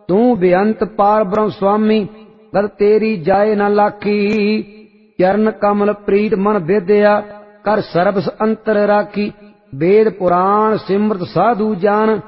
ਤੂੰ ਬੇਅੰਤ ਪਾਰ ਬ੍ਰਹਮ ਸੁਆਮੀ, ਗਦ ਤੇਰੀ ਜਾਏ ਨ ਲਾਖੀ। ਚਰਨ ਕਮਲ ਪ੍ਰੀਤ ਮਨ ਵਿਦਿਆ, ਕਰ ਸਰਬਸ ਅੰਤਰ ਰਾਖੀ। ਵੇਦ ਪੁਰਾਣ ਸਿਮਰਤ ਸਾਧੂ ਜਾਨ,